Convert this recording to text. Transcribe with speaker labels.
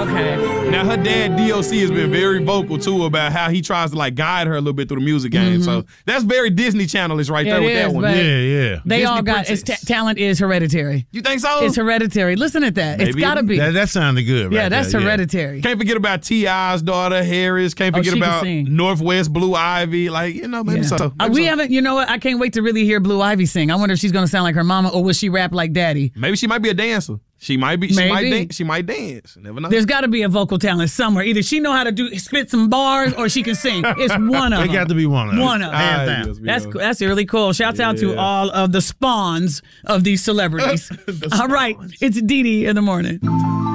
Speaker 1: Okay.
Speaker 2: Now, her dad, DOC, has been very vocal, too, about how he tries to, like, guide her a little bit through the music game. So that's very Disney Channel-ish right there with that one.
Speaker 3: Yeah.
Speaker 1: They
Speaker 2: Disney
Speaker 1: all got talent is hereditary.
Speaker 2: You think so?
Speaker 1: It's hereditary. Listen at that.
Speaker 2: Maybe
Speaker 1: It's got to be.
Speaker 3: That sounded good, right?
Speaker 1: Yeah, that's
Speaker 3: there,
Speaker 1: hereditary.
Speaker 2: Can't forget about T.I.'s daughter, Harris. Can't forget
Speaker 1: she can
Speaker 2: about
Speaker 1: sing.
Speaker 2: Northwest Blue Ivy. Like, you know, maybe so.
Speaker 1: We haven't, you know what? I can't wait to really hear Blue Ivy sing. I wonder if she's going to sound like her mama or will she rap like daddy?
Speaker 2: Maybe she might be a dancer. She might be. She might dance. Never know.
Speaker 1: There's got to be a vocal talent somewhere. Either she know how to spit some bars or she can sing. It's one of them.
Speaker 3: They got to be one of them.
Speaker 1: One of them. That's really cool. Shouts out to all of the spawns of these celebrities. All right. It's Dee Dee in the morning.